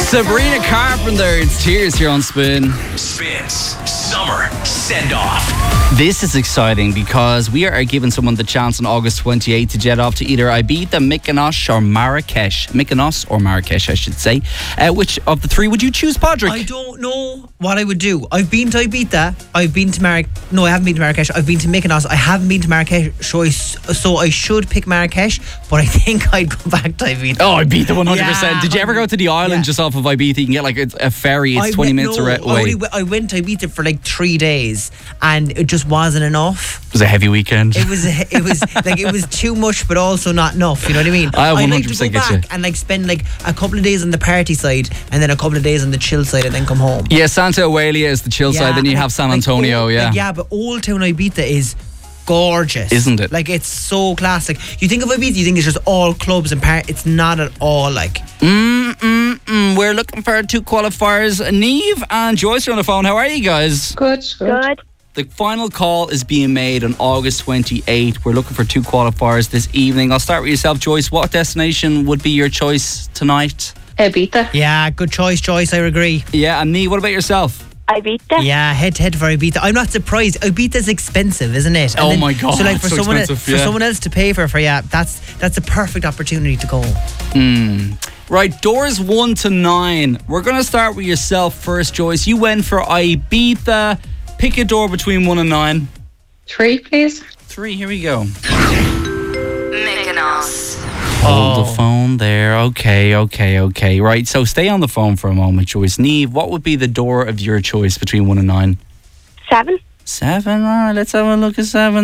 Sabrina Carpenter, it's Tears here on Spin. Spins Summer Send-Off. This is exciting because we are giving someone the chance on August 28th to jet off to either Ibiza, Mykonos or Marrakesh. Mykonos or Marrakesh, I should say. Which of the three would you choose, Padraig? I don't know what I would do. I've been to Ibiza. I've been to No, I haven't been to Marrakesh. I've been to Mykonos. I haven't been to Marrakesh, so I should pick Marrakesh, but I think I'd go back to Ibiza. Oh, Ibiza 100%. Yeah, Did you ever go to the island just off of Ibiza? You can get like a ferry. It's 20 minutes away. I went to Ibiza for like 3 days, and it just wasn't enough. It was a heavy weekend. It was like it was too much, but also not enough. You know what I mean? I 100% like to go get back you. and like spend like a couple of days on the party side, and then a couple of days on the chill side, and then come home. Yeah, Santa Eulalia is the chill side. Then you have San Antonio. But Old Town Ibiza is gorgeous, isn't it? Like, it's so classic. You think of Ibiza, you think it's just all clubs and parties. It's not at all like. We're looking for 2 qualifiers. Niamh and Joyce are on the phone. How are you guys? Good. The final call is being made on August 28th. We're looking for 2 qualifiers this evening. I'll start with yourself, Joyce. What destination would be your choice tonight? Ibiza. Yeah, good choice, Joyce. I agree. Yeah, and Niamh, what about yourself? Ibiza. Yeah, head for Ibiza. I'm not surprised. Ibiza's expensive, isn't it? Oh my God, So like for so someone expensive, for someone else to pay for you, that's a perfect opportunity to go. Right, doors 1 to 9. We're going to start with yourself first, Joyce. You went for Ibiza. Pick a door between 1 and 9. 3, please. 3, here we go. Mykonos. Hold the phone there. Okay. Right, so stay on the phone for a moment, Joyce. Niamh, what would be the door of your choice between 1 and 9? 7. 7, all right, let's have a look at 7.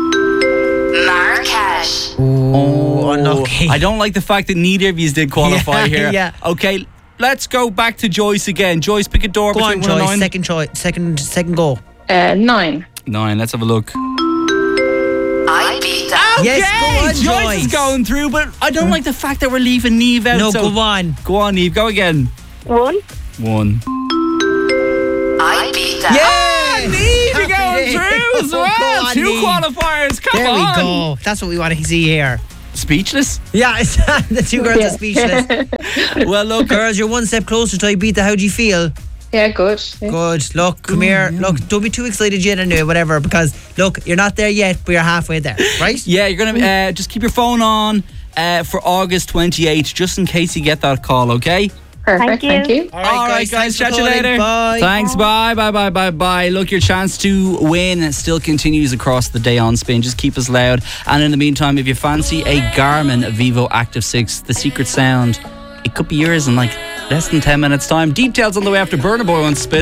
Marrakesh. Oh, unlucky. I don't like the fact that neither of you did qualify here. Yeah. Okay, let's go back to Joyce again. Joyce, pick a door Go between on, 1 and Joyce. 9. Second choice. Second go. 9. 9, let's have a look. Ibiza. Okay, Yes, go on, Joyce Joyce. is going through, but I don't like the fact that we're leaving Niamh out. No, so go on. Go on, Niamh, go again. 1. 1. Ibiza. Yeah, Niamh, you're going Happy through as Go well. on, 2 Niamh. qualifiers, come There on. we go. That's what we want to see here. Speechless? Yeah, the 2 girls are speechless. Well, look, Girls, you're one step closer to Ibiza. How do you feel? Yeah, good. Yeah. Good. Look, come here. yeah. Look, don't be too excited yet anyway, whatever, because, look, you're not there yet, but you're halfway there, right? yeah, you're going to just keep your phone on for August 28th, just in case you get that call, okay? Perfect. Thank you. All right, guys, thanks for chat you calling. later. Bye. Thanks, bye. Look, your chance to win still continues across the day on Spin. Just keep us loud. And in the meantime, if you fancy a Garmin Vivo Active 6, the secret sound, it could be yours in like less than 10 minutes' time. Details on the way after Burna Boy on Spin.